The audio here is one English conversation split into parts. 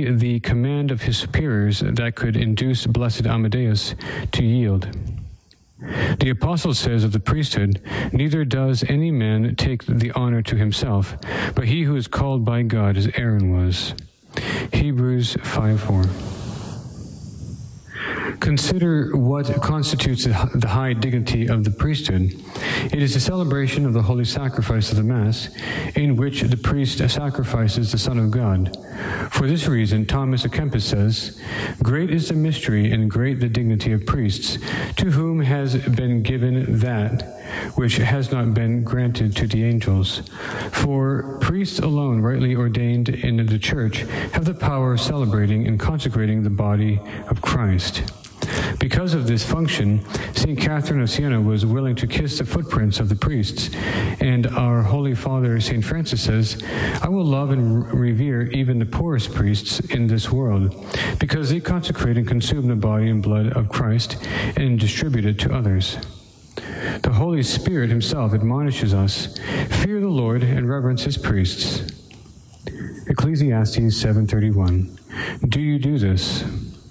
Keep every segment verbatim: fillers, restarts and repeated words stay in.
only the command of his superiors that could induce Blessed Amadeus to yield. The apostle says of the priesthood, "Neither does any man take the honor to himself, but he who is called by God as Aaron was." Hebrews five four. Consider what constitutes the high dignity of the priesthood. It is the celebration of the holy sacrifice of the Mass, in which the priest sacrifices the Son of God. For this reason, Thomas à Kempis says, "Great is the mystery and great the dignity of priests, to whom has been given that which has not been granted to the angels. For priests alone, rightly ordained in the Church, have the power of celebrating and consecrating the body of Christ." Because of this function, Saint Catherine of Siena was willing to kiss the footprints of the priests, and our Holy Father Saint Francis says, "I will love and revere even the poorest priests in this world, because they consecrate and consume the body and blood of Christ and distribute it to others." The Holy Spirit himself admonishes us, "Fear the Lord and reverence his priests." Ecclesiastes seven thirty-one. Do you do this?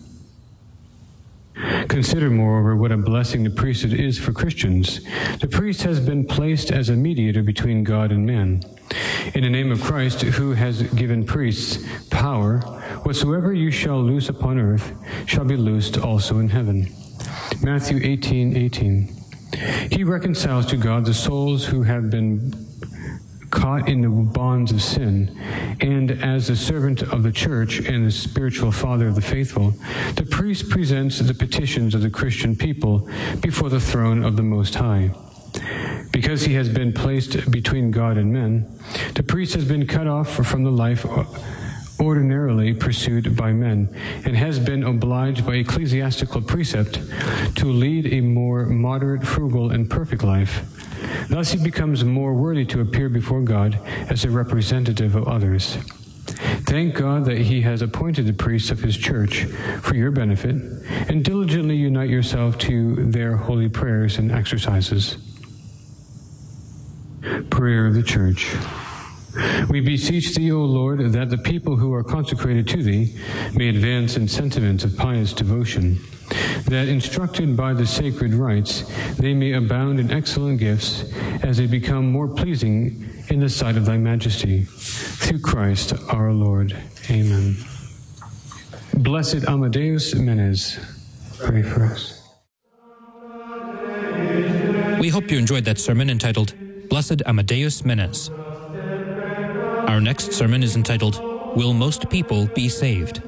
Consider, moreover, what a blessing the priesthood is for Christians. The priest has been placed as a mediator between God and man. In the name of Christ, who has given priests power, whatsoever you shall loose upon earth shall be loosed also in heaven. Matthew eighteen eighteen. He reconciles to God the souls who have been caught in the bonds of sin, and as the servant of the Church and the spiritual father of the faithful, the priest presents the petitions of the Christian people before the throne of the Most High. Because he has been placed between God and men, the priest has been cut off from the life ordinarily pursued by men, and has been obliged by ecclesiastical precept to lead a more moderate, frugal, and perfect life. Thus he becomes more worthy to appear before God as a representative of others. Thank God that he has appointed the priests of his Church for your benefit, and diligently unite yourself to their holy prayers and exercises. Prayer of the Church. We beseech thee, O Lord, that the people who are consecrated to thee may advance in sentiments of pious devotion, that, instructed by the sacred rites, they may abound in excellent gifts as they become more pleasing in the sight of thy majesty. Through Christ our Lord. Amen. Blessed Amadeus Menez, pray for us. We hope you enjoyed that sermon entitled, Blessed Amadeus Menez. Our next sermon is entitled, Will Most People Be Saved?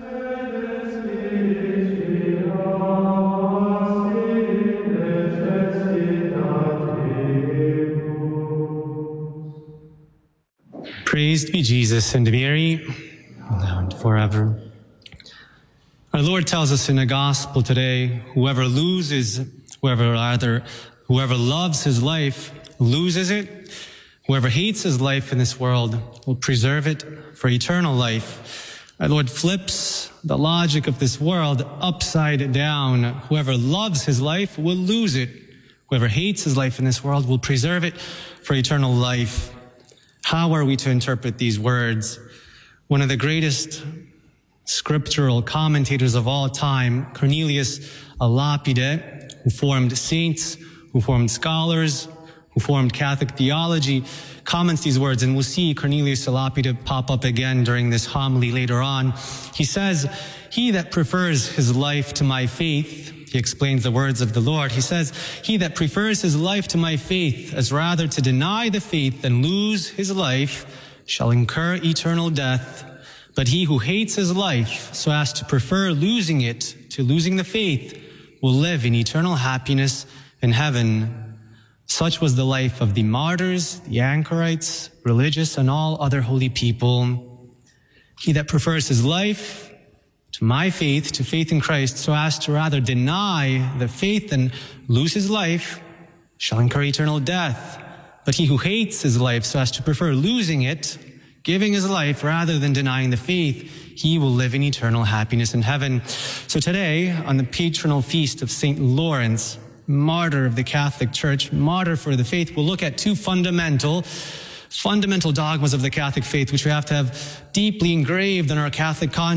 Praised be Jesus and Mary, now and forever. Our Lord tells us in the gospel today, whoever loses, whoever rather, whoever loves his life loses it. Whoever hates his life in this world will preserve it for eternal life. Our Lord flips the logic of this world upside down. Whoever loves his life will lose it. Whoever hates his life in this world will preserve it for eternal life. How are we to interpret these words? One of the greatest scriptural commentators of all time, Cornelius a Lapide, who formed saints, who formed scholars, who formed Catholic theology, comments these words, and we'll see Cornelius a Lapide pop up again during this homily later on. He says, "He that prefers his life to my faith," he explains the words of the Lord. He says, "He that prefers his life to my faith, as rather to deny the faith than lose his life, shall incur eternal death. But he who hates his life, so as to prefer losing it to losing the faith, will live in eternal happiness in heaven." Such was the life of the martyrs, the anchorites, religious, and all other holy people. He that prefers his life to my faith, to faith in Christ, so as to rather deny the faith than lose his life, shall incur eternal death. But he who hates his life, so as to prefer losing it, giving his life rather than denying the faith, he will live in eternal happiness in heaven. So today, on the patronal feast of Saint Lawrence, martyr of the Catholic Church, martyr for the faith, we'll look at two fundamental, fundamental dogmas of the Catholic faith, which we have to have deeply engraved in our Catholic conscience.